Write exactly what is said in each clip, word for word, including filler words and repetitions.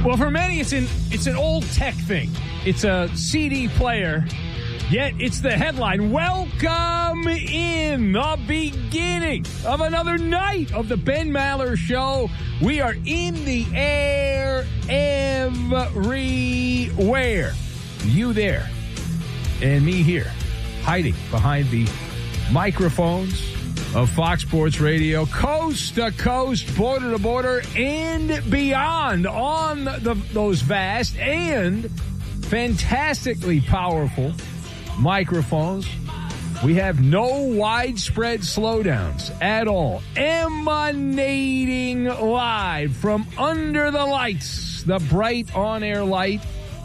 Well, for many, it's an it's an old tech thing. It's a C D player, yet it's the headline. Welcome in the beginning of another night of the Ben Maller Show. We are in the air everywhere. You there and me here, hiding behind the microphones of Fox Sports Radio, coast to coast, border to border, and beyond on the, those vast and fantastically powerful microphones. We have no widespread slowdowns at all. Emanating live from under the lights, the bright on-air light,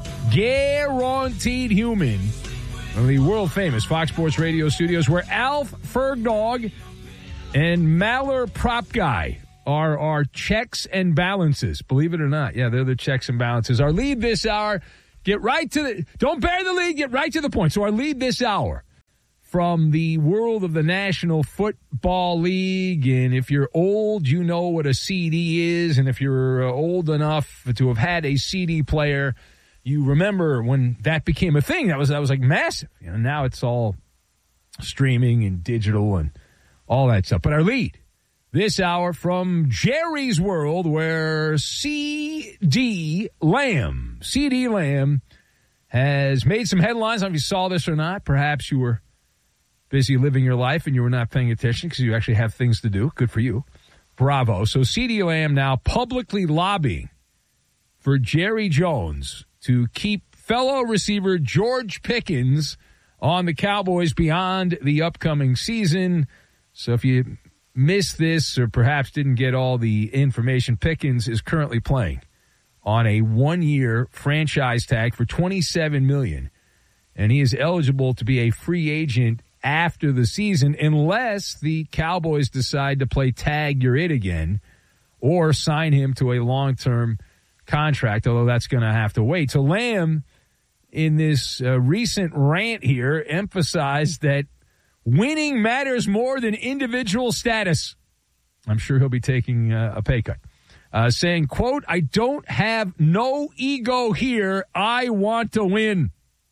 guaranteed human, of the world-famous Fox Sports Radio studios, where Alf Fergdog and Maller Prop Guy are our checks and balances. Believe it or not. Yeah, they're the checks and balances. Our lead this hour, get right to the, don't bury the lead, get right to the point. So our lead this hour from the world of the National Football League. And if you're old, you know what a C D is. And if you're old enough to have had a C D player, you remember when that became a thing. That was, that was like massive. You know, now it's all streaming and digital and all that stuff. But our lead this hour from Jerry's World, where C D Lamb, C D Lamb has made some headlines. I don't know if you saw this or not. Perhaps you were busy living your life and you were not paying attention because you actually have things to do. Good for you. Bravo. So C D Lamb now publicly lobbying for Jerry Jones to keep fellow receiver George Pickens on the Cowboys beyond the upcoming season. So if you missed this or perhaps didn't get all the information, Pickens is currently playing on a one-year franchise tag for twenty-seven million dollars, and he is eligible to be a free agent after the season unless the Cowboys decide to play tag you're it again or sign him to a long-term contract, although that's going to have to wait. So Lamb, in this uh, recent rant here, emphasized that winning matters more than individual status. I'm sure he'll be taking uh, a pay cut. Uh, saying, quote, "I don't have no ego here. I want to win."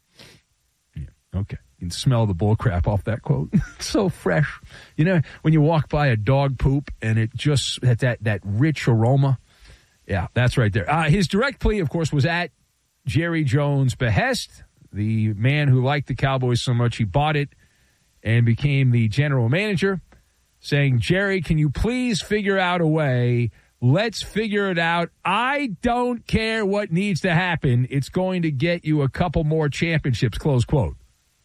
Yeah, okay. You can smell the bullcrap off that quote. It's so fresh. You know, when you walk by a dog poop and it just had that, that rich aroma. Yeah, that's right there. Uh, his direct plea, of course, was at Jerry Jones' behest, the man who liked the Cowboys so much he bought it and became the general manager, saying, "Jerry, can you please figure out a way? Let's figure it out. I don't care what needs to happen. It's going to get you a couple more championships," close quote.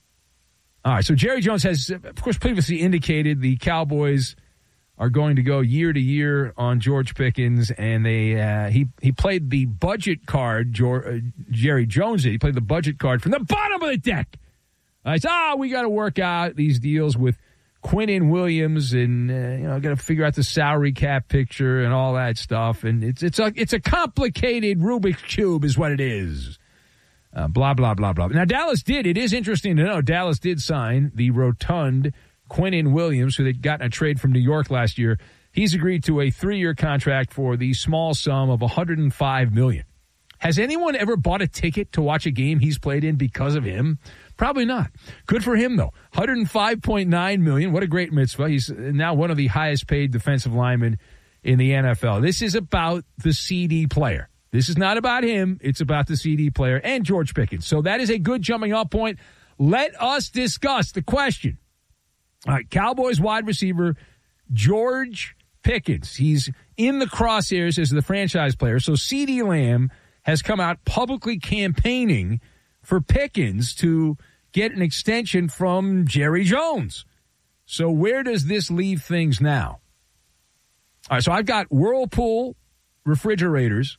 All right, so Jerry Jones has, of course, previously indicated the Cowboys are going to go year to year on George Pickens, and they uh, he he played the budget card, George, uh, Jerry Jones did. He played the budget card from the bottom of the deck. I said, oh, we got to work out these deals with Quinnen Williams, and uh, you know, got to figure out the salary cap picture and all that stuff. And it's it's a it's a complicated Rubik's cube, is what it is. Uh, blah blah blah blah. Now Dallas did. It is interesting to know Dallas did sign the rotund Quinnen Williams, who they'd gotten a trade from New York last year. He's agreed to a three-year contract for the small sum of one hundred five million dollars. Has anyone ever bought a ticket to watch a game he's played in because of him? Probably not. Good for him, though. one hundred five point nine million dollars. What a great mitzvah. He's now one of the highest-paid defensive linemen in the N F L. This is about the C D player. This is not about him. It's about the C D player and George Pickens. So that is a good jumping-off point. Let us discuss the question. All right, Cowboys wide receiver George Pickens. He's in the crosshairs as the franchise player. So C D Lamb has come out publicly campaigning for Pickens to get an extension from Jerry Jones. So where does this leave things now? All right, so I've got Whirlpool refrigerators,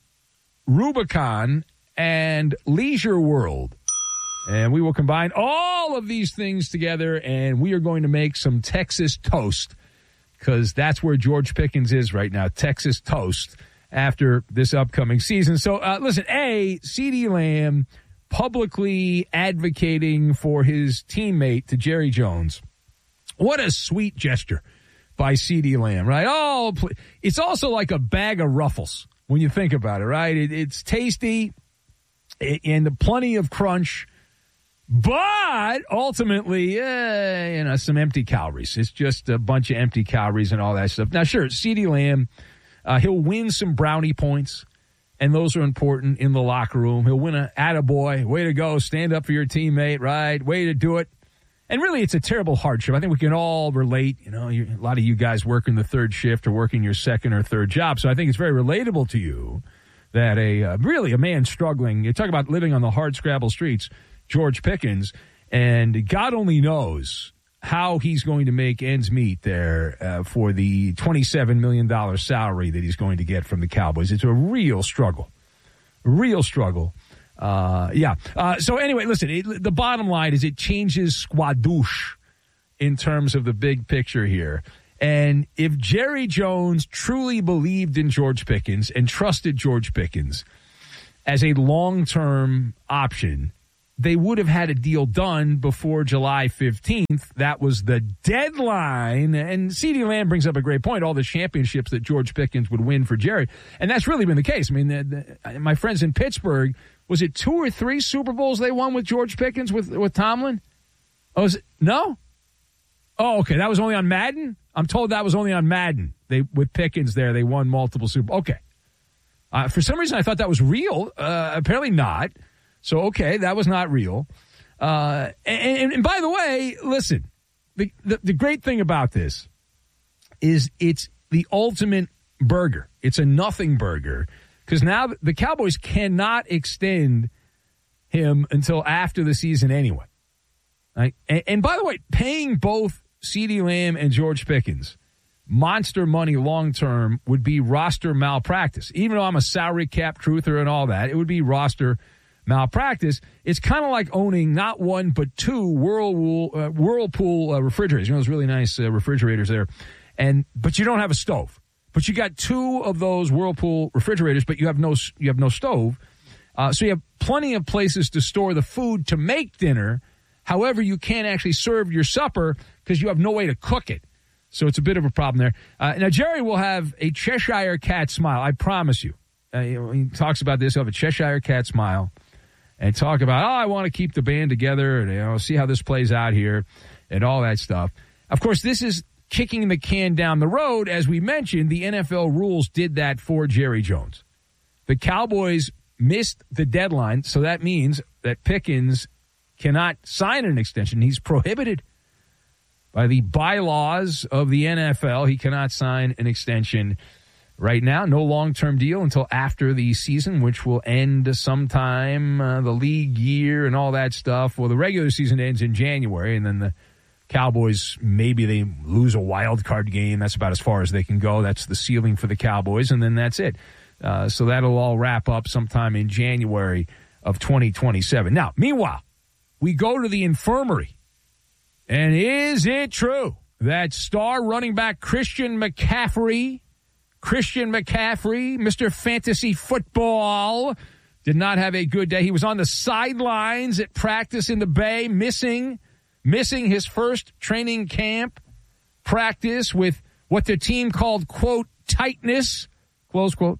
Rubicon, and Leisure World. And we will combine all of these things together, and we are going to make some Texas toast, because that's where George Pickens is right now, Texas toast, after this upcoming season. So, uh, listen, A, C D Lamb publicly advocating for his teammate to Jerry Jones. What a sweet gesture by C D Lamb, right? Oh, it's also like a bag of Ruffles. when you think about it, right? It, it's tasty and plenty of crunch, but ultimately, eh, you know, some empty calories. It's just a bunch of empty calories and all that stuff. Now, sure, CeeDee Lamb, uh, he'll win some brownie points, and those are important in the locker room. He'll win an attaboy, way to go, stand up for your teammate, right? Way to do it. And really, it's a terrible hardship. I think we can all relate. You know, you, a lot of you guys working the third shift or working your second or third job, so I think it's very relatable to you that a uh, really a man struggling, you talk about living on the hard scrabble streets, George Pickens, and God only knows how he's going to make ends meet there uh, for the twenty-seven million dollars salary that he's going to get from the Cowboys. It's a real struggle, real struggle. Uh, yeah. Uh, so anyway, listen, it, the bottom line is it changes squadouche in terms of the big picture here. And if Jerry Jones truly believed in George Pickens and trusted George Pickens as a long-term option, they would have had a deal done before July fifteenth. That was the deadline. And CeeDee Lamb brings up a great point, all the championships that George Pickens would win for Jerry. And that's really been the case. I mean, the, the, my friends in Pittsburgh, was it two or three Super Bowls they won with George Pickens, with, with Tomlin? Oh, was it? No? Oh, okay. That was only on Madden? I'm told that was only on Madden. They With Pickens there, they won multiple Super Bowls. Okay. Uh, for some reason, I thought that was real. Uh, apparently not. So, okay, that was not real. Uh, and, and, and by the way, listen, the, the, the great thing about this is it's the ultimate burger. It's a nothing burger because now the Cowboys cannot extend him until after the season anyway. Right? And, and by the way, paying both CeeDee Lamb and George Pickens monster money long-term would be roster malpractice. Even though I'm a salary cap truther and all that, it would be roster malpractice. It's kind of like owning not one but two Whirlpool, uh, Whirlpool uh, refrigerators. You know those really nice uh, refrigerators there, and but you don't have a stove. But you got two of those Whirlpool refrigerators, but you have no you have no stove. Uh, so you have plenty of places to store the food to make dinner. However, you can't actually serve your supper because you have no way to cook it. So it's a bit of a problem there. Uh, now, Jerry will have a Cheshire Cat smile. I promise you. Uh, you know, he talks about this. He'll have a Cheshire Cat smile and talk about, oh, I want to keep the band together and, you know, see how this plays out here and all that stuff. Of course, this is kicking the can down the road. As we mentioned, the N F L rules did that for Jerry Jones. The Cowboys missed the deadline, so that means that Pickens cannot sign an extension. He's prohibited by the bylaws of the N F L. He cannot sign an extension right now. No long-term deal until after the season, which will end sometime, uh, the league year and all that stuff. Well, the regular season ends in January, and then the Cowboys, maybe they lose a wild card game. That's about as far as they can go. That's the ceiling for the Cowboys, and then that's it. Uh, so that'll all wrap up sometime in January of twenty twenty-seven. Now, meanwhile, we go to the infirmary. And is it true that star running back Christian McCaffrey, Christian McCaffrey, Mister Fantasy Football, did not have a good day? He was on the sidelines at practice in the Bay, missing, missing his first training camp practice with what the team called, quote, tightness, close quote.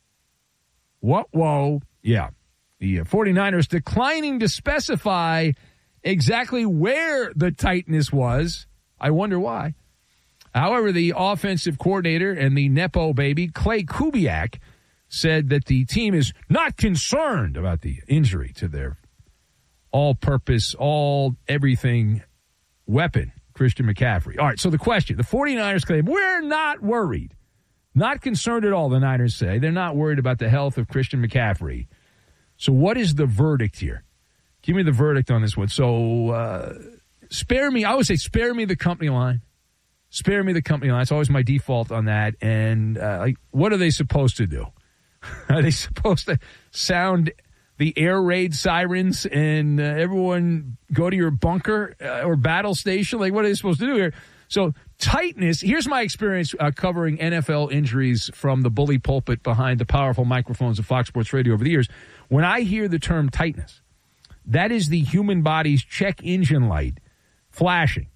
What? Whoa. Yeah. The 49ers declining to specify exactly where the tightness was. I wonder why. However, the offensive coordinator and the Nepo baby, Clay Kubiak, said that the team is not concerned about the injury to their all-purpose, all-everything weapon, Christian McCaffrey. All right, so the question, the 49ers claim, we're not worried. Not concerned at all, the Niners say. They're not worried about the health of Christian McCaffrey. So what is the verdict here? Give me the verdict on this one. So uh, spare me, I always say spare me the company line. Spare me the company line. It's always my default on that. And uh, like, what are they supposed to do? Are they supposed to sound the air raid sirens and uh, everyone go to your bunker uh, or battle station? Like, what are they supposed to do here? So tightness, here's my experience uh, covering N F L injuries from the bully pulpit behind the powerful microphones of Fox Sports Radio over the years. When I hear the term tightness, that is the human body's check engine light flashing.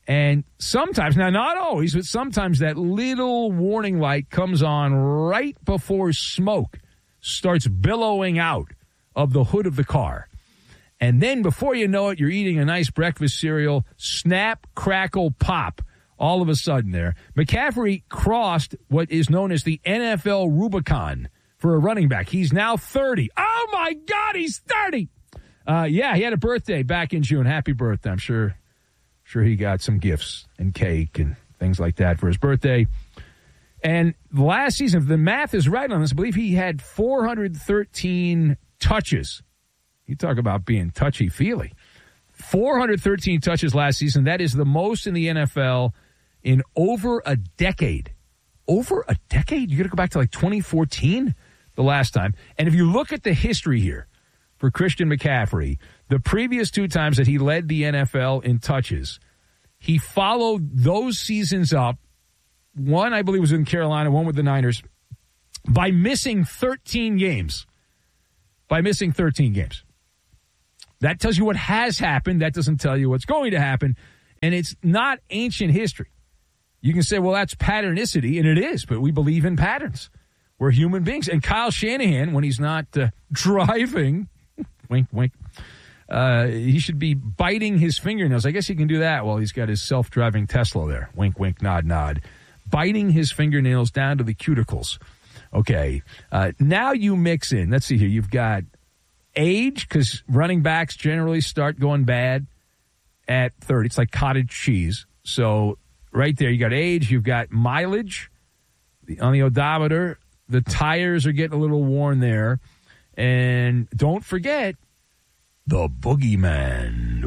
And sometimes, now not always, but sometimes that little warning light comes on right before smoke starts billowing out of the hood of the car. And then before you know it, you're eating a nice breakfast cereal, snap, crackle, pop, all of a sudden there. McCaffrey crossed what is known as the N F L Rubicon for a running back. He's now thirty. Oh, my God, he's thirty. Uh, yeah, he had a birthday back in June. Happy birthday. I'm sure, sure he got some gifts and cake and things like that for his birthday. And last season, if the math is right on this, I believe he had four hundred thirteen touches. You talk about being touchy-feely. four hundred thirteen touches last season. That is the most in the N F L in over a decade. Over a decade? You got to go back to like twenty fourteen, the last time. And if you look at the history here for Christian McCaffrey, the previous two times that he led the N F L in touches, he followed those seasons up. One, I believe, was in Carolina, one with the Niners, by missing thirteen games. By missing thirteen games. That tells you what has happened. That doesn't tell you what's going to happen. And it's not ancient history. You can say, well, that's patternicity, and it is, but we believe in patterns. We're human beings. And Kyle Shanahan, when he's not uh, driving, wink, wink, uh, he should be biting his fingernails. I guess he can do that while he's got his self-driving Tesla there. Wink, wink, nod, nod. Biting his fingernails down to the cuticles. Okay, uh, now you mix in, let's see here, you've got age, because running backs generally start going bad at thirty. It's like cottage cheese. So right there, you got age, you've got mileage the, on the odometer. The tires are getting a little worn there. And don't forget the boogeyman.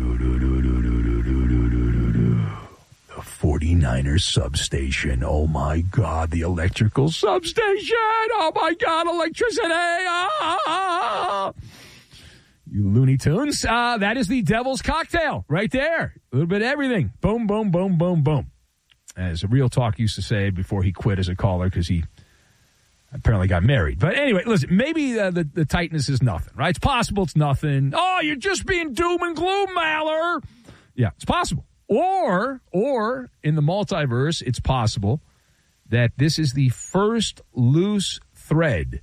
The forty-niners substation. Oh, my God, the electrical substation. Oh, my God, electricity. Ah! You Looney Tunes. Uh, that is the Devil's Cocktail right there. A little bit of everything. Boom, boom, boom, boom, boom. As a Real Talk used to say before he quit as a caller because he apparently got married. But anyway, listen, maybe uh, the, the tightness is nothing, right? It's possible it's nothing. Oh, you're just being doom and gloom, Maller. Yeah, it's possible. Or, or in the multiverse, it's possible that this is the first loose thread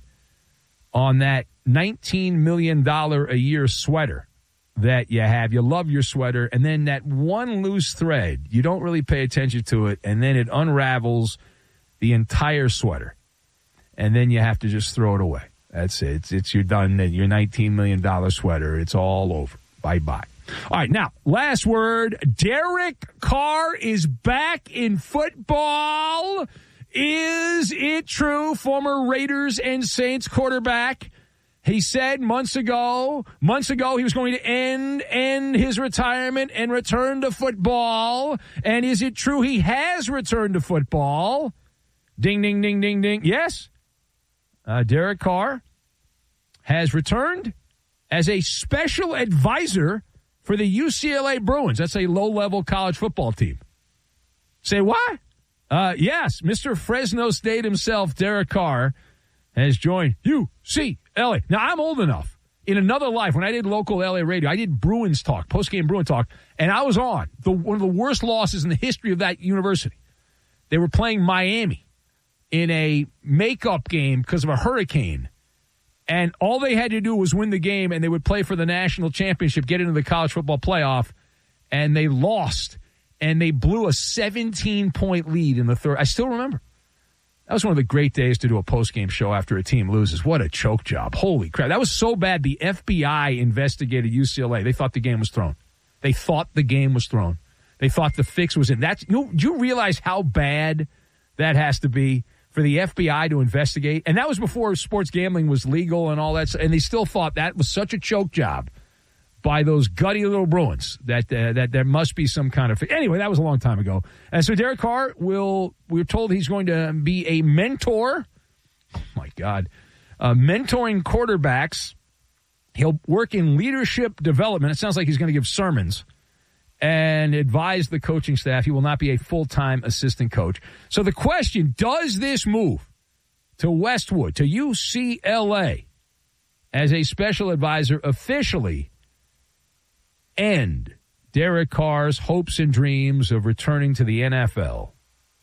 on that nineteen million dollars a year sweater that you have. You love your sweater, and then that one loose thread, you don't really pay attention to it, and then it unravels the entire sweater, and then you have to just throw it away. That's it. It's, it's you're done. Your nineteen million dollars sweater, it's all over. Bye-bye. All right, now, last word. Derek Carr is back in football. Is it true? Former Raiders and Saints quarterback. He said months ago, months ago he was going to end, end his retirement and return to football. And is it true he has returned to football? Ding, ding, ding, ding, ding. Yes. Uh, Derek Carr has returned as a special advisor for the U C L A Bruins. That's a low-level college football team. Say what? Uh, yes, Mister Fresno State himself, Derek Carr, has joined U C L A. Now, I'm old enough. In another life, when I did local L A radio, I did Bruins talk, post-game Bruin talk, and I was on the, one of the worst losses in the history of that university. They were playing Miami in a makeup game because of a hurricane. And all they had to do was win the game, and they would play for the national championship, get into the college football playoff, and they lost. And they blew a seventeen-point lead in the third. I still remember. That was one of the great days to do a post-game show after a team loses. What a choke job. Holy crap. That was so bad, the F B I investigated U C L A. They thought the game was thrown. They thought the game was thrown. They thought the fix was in. That's, you know, do you realize how bad that has to be for the F B I to investigate? And that was before sports gambling was legal and all that. And they still thought that was such a choke job by those gutty little Bruins that uh, that there must be some kind of... Anyway, that was a long time ago. And so Derek Carr will... We're told he's going to be a mentor. Oh, my God. Uh, mentoring quarterbacks. He'll work in leadership development. It sounds like he's going to give sermons and advise the coaching staff. He will not be a full-time assistant coach. So the question, does this move to Westwood, to U C L A, as a special advisor officially end Derek Carr's hopes and dreams of returning to the N F L.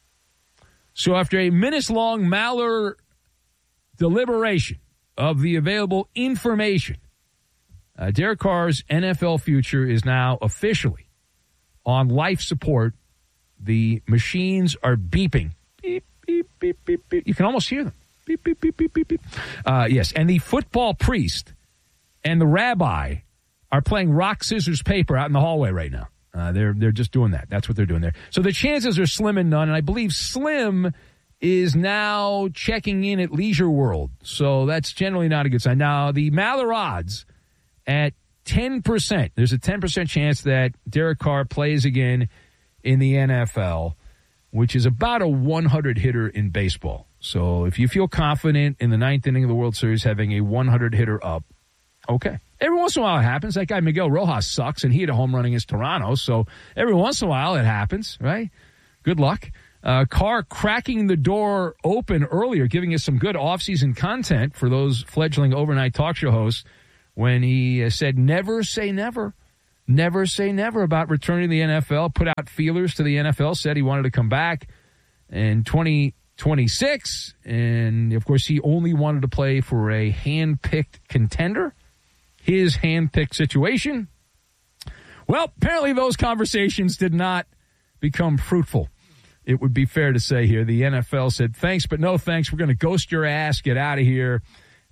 So after a minutes-long Maller deliberation of the available information, uh, Derek Carr's N F L future is now officially on life support. The machines are beeping. Beep, beep, beep, beep, beep. You can almost hear them. Beep, beep, beep, beep, beep, beep. Uh, yes, and the football priest and the rabbi are playing rock, scissors, paper out in the hallway right now. Uh, they're they're just doing that. That's what they're doing there. So the chances are slim and none, and I believe Slim is now checking in at Leisure World. So that's generally not a good sign. Now, the Maller odds at ten percent. There's a ten percent chance that Derek Carr plays again in the N F L, which is about a one hundred hitter in baseball. So if you feel confident in the ninth inning of the World Series having a one hundred hitter up, okay. Every once in a while it happens. That guy Miguel Rojas sucks, and he had a home run against Toronto. So every once in a while it happens, right? Good luck. Uh, Carr cracking the door open earlier, giving us some good offseason content for those fledgling overnight talk show hosts when he uh, said never say never. Never say never about returning to the N F L. Put out feelers to the N F L, said he wanted to come back in twenty twenty-six. And, of course, he only wanted to play for a hand-picked contender. His hand-picked situation. Well, apparently those conversations did not become fruitful. It would be fair to say here. The N F L said, thanks, but no thanks. We're going to ghost your ass. Get out of here.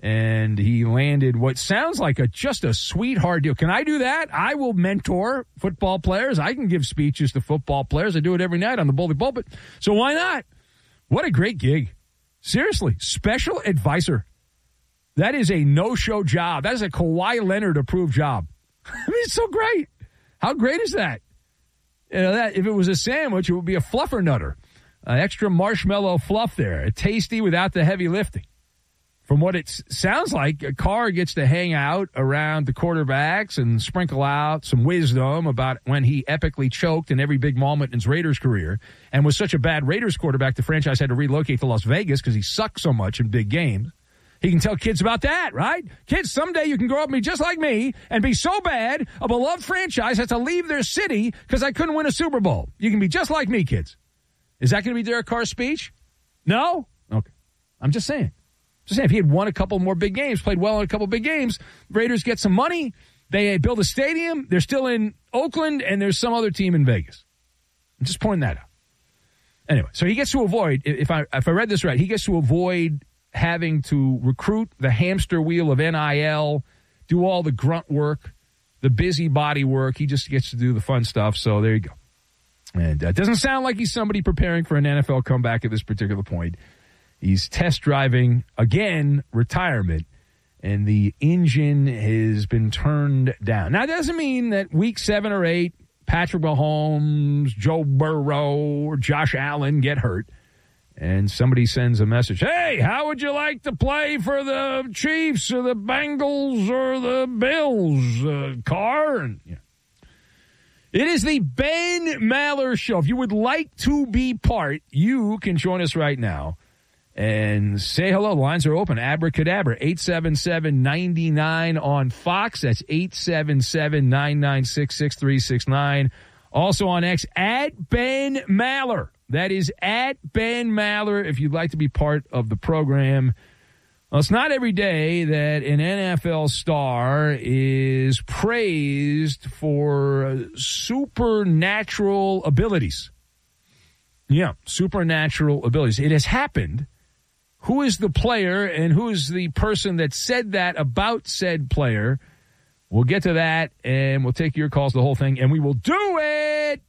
And he landed what sounds like a just a sweetheart deal. Can I do that? I will mentor football players. I can give speeches to football players. I do it every night on the Bully Pulpit. So why not? What a great gig. Seriously, special advisor. That is a no-show job. That is a Kawhi Leonard-approved job. I mean, it's so great. How great is that? You know, that if it was a sandwich, it would be a fluffer nutter. Uh, extra marshmallow fluff there. Tasty without the heavy lifting. From what it sounds like, Carr gets to hang out around the quarterbacks and sprinkle out some wisdom about when he epically choked in every big moment in his Raiders career and was such a bad Raiders quarterback the franchise had to relocate to Las Vegas because he sucked so much in big games. He can tell kids about that, right? Kids, someday you can grow up and be just like me and be so bad a beloved franchise has to leave their city because I couldn't win a Super Bowl. You can be just like me, kids. Is that going to be Derek Carr's speech? No? Okay. I'm just saying. Just saying, if he had won a couple more big games, played well in a couple big games, Raiders get some money, they build a stadium, they're still in Oakland, and there's some other team in Vegas. I'm just pointing that out. Anyway, so he gets to avoid, if I if I read this right, he gets to avoid having to recruit the hamster wheel of N I L, do all the grunt work, the busybody work. He just gets to do the fun stuff, so there you go. And it uh, doesn't sound like he's somebody preparing for an N F L comeback at this particular point. He's test driving, again, retirement, and the engine has been turned down. Now, it doesn't mean that week seven or eight, Patrick Mahomes, Joe Burrow, or Josh Allen get hurt, and somebody sends a message, hey, how would you like to play for the Chiefs or the Bengals or the Bills, uh, Carr? And, yeah. It is the Ben Maller Show. If you would like to be part, you can join us right now. And say hello. The lines are open. Abracadabra. eight seven seven, nine nine on Fox. That's eight seven seven, nine nine six, six three six nine. Also on X, at Ben Maller. That is at Ben Maller if you'd like to be part of the program. Well, it's not every day that an N F L star is praised for supernatural abilities. Yeah, supernatural abilities. It has happened. Who is the player and who is the person that said that about said player? We'll get to that, and we'll take your calls, the whole thing, and we will do it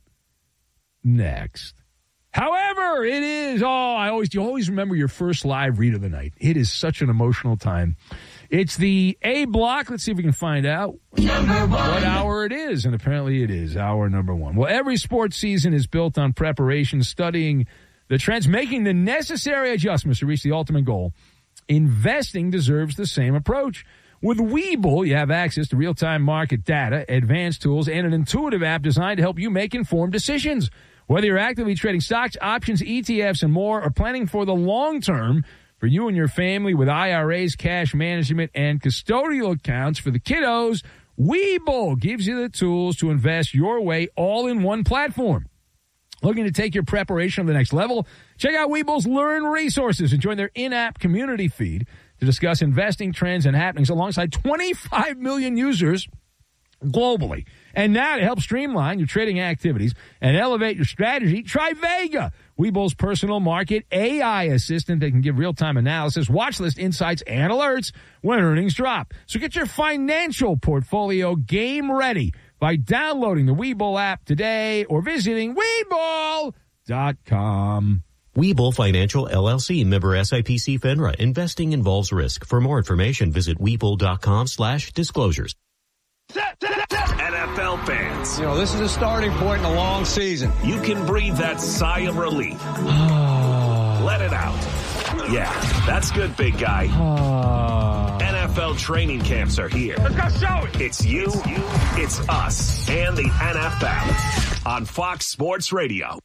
next. However, it is, oh, I always, you always remember your first live read of the night. It is such an emotional time. It's the A block. Let's see if we can find out what hour it is, and apparently it is hour number one. Well, every sports season is built on preparation, studying the trends, making the necessary adjustments to reach the ultimate goal. Investing deserves the same approach. With Webull, you have access to real-time market data, advanced tools, and an intuitive app designed to help you make informed decisions. Whether you're actively trading stocks, options, E T Fs, and more, or planning for the long term for you and your family with I R As, cash management, and custodial accounts for the kiddos, Webull gives you the tools to invest your way all in one platform. Looking to take your preparation to the next level? Check out Webull's Learn resources and join their in-app community feed to discuss investing trends and happenings alongside twenty-five million users globally. And now to help streamline your trading activities and elevate your strategy, try Vega, Webull's personal market A I assistant that can give real-time analysis, watch list insights, and alerts when earnings drop. So get your financial portfolio game ready by downloading the Webull app today or visiting Webull dot com. Webull Financial, L L C, member S I P C FINRA. Investing involves risk. For more information, visit Webull dot com slash disclosures. N F L fans, you know, this is a starting point in a long season. You can breathe that sigh of relief. Let it out. Yeah, that's good, big guy. N F L training camps are here. Let's go show it. It's you, you, it's us, and the N F L on Fox Sports Radio.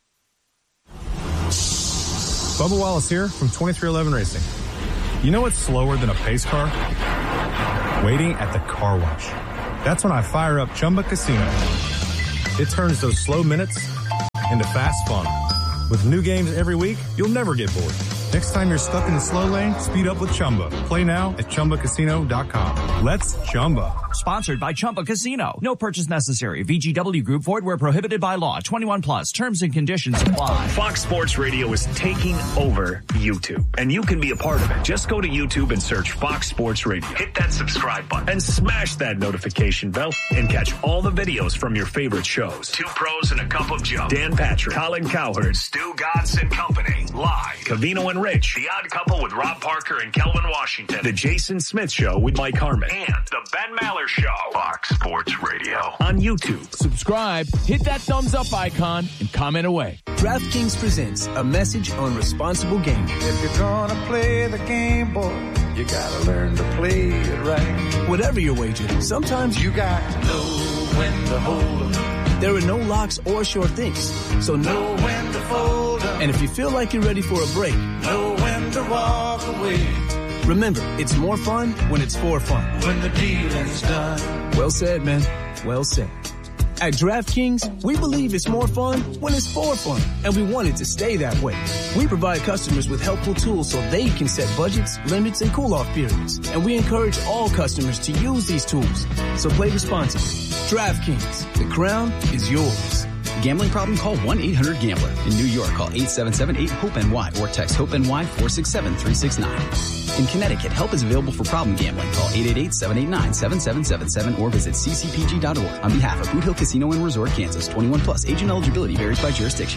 Bubba Wallace here from twenty-three eleven Racing. You know what's slower than a pace car? Waiting at the car wash. That's when I fire up Chumba Casino. It turns those slow minutes into fast fun. With new games every week, you'll never get bored. Next time you're stuck in the slow lane, speed up with Chumba. Play now at Chumba Casino dot com. Let's Chumba. Sponsored by Chumba Casino. No purchase necessary. V G W Group. Void where prohibited by law. twenty-one plus. Terms and conditions apply. Fox Sports Radio is taking over YouTube, and you can be a part of it. Just go to YouTube and search Fox Sports Radio. Hit that subscribe button and smash that notification bell and catch all the videos from your favorite shows. Two Pros and a Cup of Joe. Dan Patrick, Colin Cowherd, Stu Godson Company. Live. Cavino and Rich. The Odd Couple with Rob Parker and Kelvin Washington. The Jason Smith Show with Mike Harmon. And the Ben Maller Show. Fox Sports Radio on YouTube. Subscribe, hit that thumbs up icon, and comment away. DraftKings presents a message on responsible gaming. If you're gonna play the game, boy, you gotta learn to play it right. Whatever your wager, sometimes you got to know when to hold 'em. There are no locks or sure things, so know when to fold 'em. And if you feel like you're ready for a break, know when to walk away. Remember, it's more fun when it's for fun. When the dealing's done. Well said, man. Well said. At DraftKings, we believe it's more fun when it's for fun, and we want it to stay that way. We provide customers with helpful tools so they can set budgets, limits, and cool-off periods, and we encourage all customers to use these tools. So play responsibly. DraftKings, the crown is yours. Gambling problem? Call one eight hundred gambler. In New York, call eight seven seven eight hope N Y or text HOPE-NY four six seven three six nine. In Connecticut, help is available for problem gambling. Call eight eight eight seven eight nine seven seven seven seven or visit c c p g dot org. On behalf of Boot Hill Casino and Resort, Kansas, twenty-one plus. Agent eligibility varies by jurisdiction.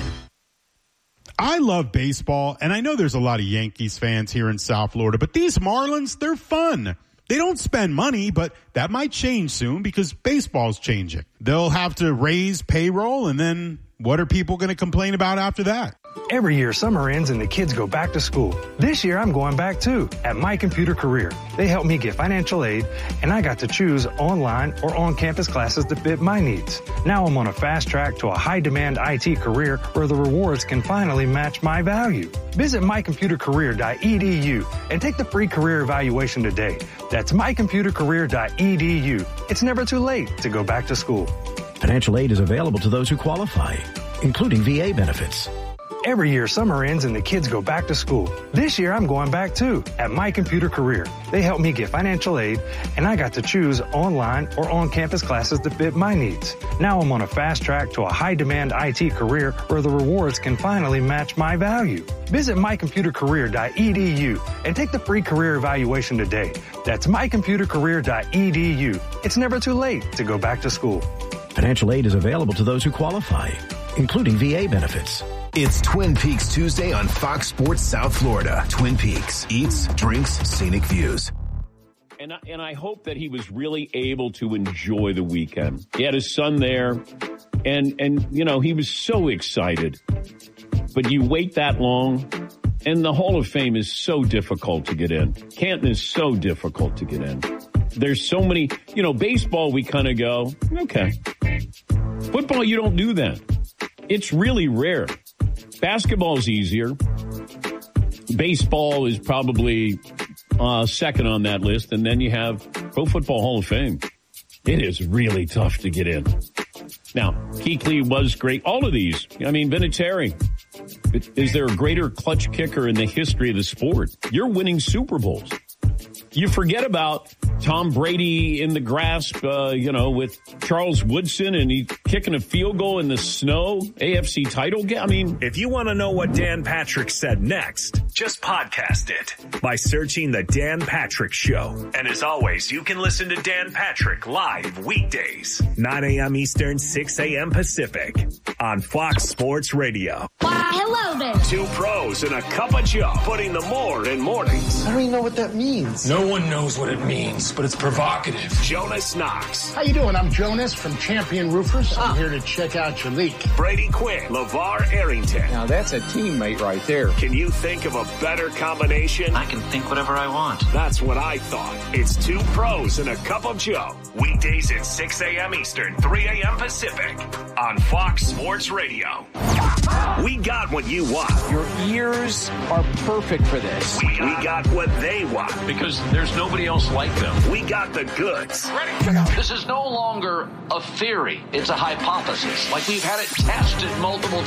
I love baseball, and I know there's a lot of Yankees fans here in South Florida, but these Marlins, they're fun. They don't spend money, but that might change soon because baseball's changing. They'll have to raise payroll, and then what are people going to complain about after that? Every year, summer ends and the kids go back to school. This year, I'm going back too, at My Computer Career. They helped me get financial aid, and I got to choose online or on-campus classes that fit my needs. Now I'm on a fast track to a high-demand I T career where the rewards can finally match my value. Visit my computer career dot e d u and take the free career evaluation today. That's my computer career dot e d u. It's never too late to go back to school. Financial aid is available to those who qualify, including V A benefits. Every year, summer ends and the kids go back to school. This year, I'm going back too, at My Computer Career. They helped me get financial aid, and I got to choose online or on-campus classes that fit my needs. Now I'm on a fast track to a high-demand I T career where the rewards can finally match my value. Visit my computer career dot e d u and take the free career evaluation today. That's my computer career dot e d u. It's never too late to go back to school. Financial aid is available to those who qualify, including V A benefits. It's Twin Peaks Tuesday on Fox Sports South Florida. Twin Peaks, eats, drinks, scenic views. And I, and I hope that he was really able to enjoy the weekend. He had his son there, and, and you know, he was so excited. But you wait that long, and the Hall of Fame is so difficult to get in. Canton is so difficult to get in. There's so many, you know, baseball, we kind of go, okay. Football, you don't do that. It's really rare. Basketball is easier. Baseball is probably uh, second on that list. And then you have Pro Football Hall of Fame. It is really tough to get in. Now, Kuechly was great. All of these. I mean, Vinatieri. Is there a greater clutch kicker in the history of the sport? You're winning Super Bowls. You forget about Tom Brady in the grasp, uh, you know, with Charles Woodson and he kicking a field goal in the snow, A F C title game. I mean, if you want to know what Dan Patrick said next, just podcast it by searching The Dan Patrick Show. And as always, you can listen to Dan Patrick live weekdays, nine a.m. Eastern, six a.m. Pacific on Fox Sports Radio. Why, hello there. Two pros and a cup of Joe, putting the more in mornings. I don't even know what that means. No one knows what it means, but it's provocative. Jonas Knox. How you doing? I'm Jonas from Champion Roofers. I'm here to check out your leak. Brady Quinn. LeVar Arrington. Now that's a teammate right there. Can you think of a better combination? I can think whatever I want. That's what I thought. It's two pros and a cup of Joe. Weekdays at six a.m. Eastern, three a.m. Pacific on Fox Sports Radio. We got what you want. Your ears are perfect for this. We, we got what they want. Because there's nobody else like them. We got the goods. Ready? This is no longer a theory. It's a hypothesis. Like we've had it tested multiple times.